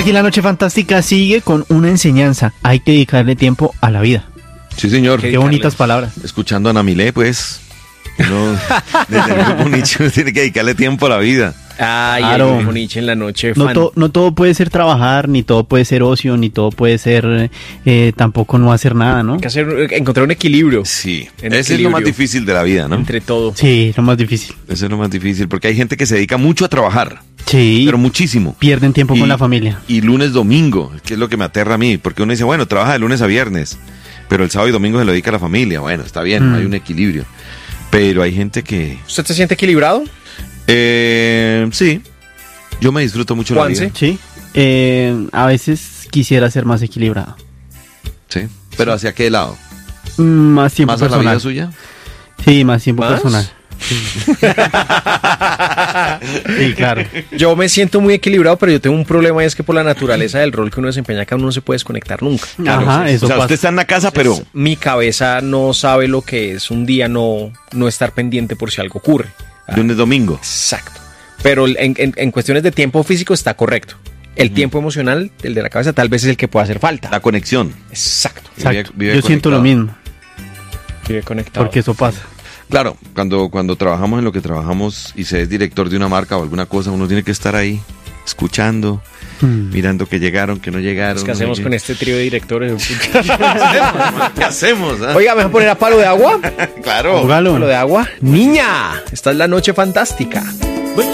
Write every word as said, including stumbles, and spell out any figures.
Aquí la noche fantástica sigue con una enseñanza. Hay que dedicarle tiempo a la vida. Sí, señor. Qué bonitas palabras. Escuchando a Ana Milé, pues, uno, desde el grupo Nietzsche, uno tiene que dedicarle tiempo a la vida. Ay, Claro. el grupo Nietzsche en la noche. No, fan. to- no todo puede ser trabajar, ni todo puede ser ocio, ni todo puede ser eh, tampoco no hacer nada, ¿no? Hay que hacer, encontrar un equilibrio. Sí, En ese es lo más equilibrio. difícil de la vida, ¿no? Entre todo. Sí, lo más difícil. Eso es lo más difícil, porque hay gente que se dedica mucho a trabajar, Sí, pero muchísimo. pierden tiempo Y- con la familia. Y lunes, domingo, que es lo que me aterra a mí, porque uno dice, bueno, trabaja de lunes a viernes, pero el sábado y domingo se lo dedica a la familia. Bueno, está bien, Mm. hay un equilibrio. Pero hay gente que... ¿Usted se siente equilibrado? Eh, sí, yo me disfruto mucho la Juanse. vida. Sí, eh, a veces quisiera ser más equilibrado. Sí, pero ¿hacia qué lado? Mm, Más tiempo ¿Más a la personal. vida suya? Sí, más tiempo ¿Más? personal. Sí, claro. Yo me siento muy equilibrado, pero yo tengo un problema y es que por la naturaleza del rol que uno desempeña acá uno no se puede desconectar nunca. Ajá, sí, eso O sea, pasa. usted está en la casa, pero... Entonces, mi cabeza no sabe lo que es un día no, no estar pendiente por si algo ocurre. Ah, Lunes, domingo. exacto. Pero en, en- en cuestiones de tiempo físico está correcto. El tiempo emocional, el de la cabeza, tal vez es el que puede hacer falta. La conexión. Exacto. Vive- Exacto. vive Yo siento conectado. lo mismo, Vive conectado. porque eso pasa. Claro, cuando, cuando trabajamos en lo que trabajamos y se es director de una marca o alguna cosa, uno tiene que estar ahí, escuchando, Mm. mirando que llegaron, que no llegaron. ¿Qué hacemos no con sé este trío de directores? qué. ¿Qué hacemos? ah? Oiga, ¿me voy a poner a palo de agua? Claro. Póngalo. Palo de agua. Niña, esta es la noche fantástica.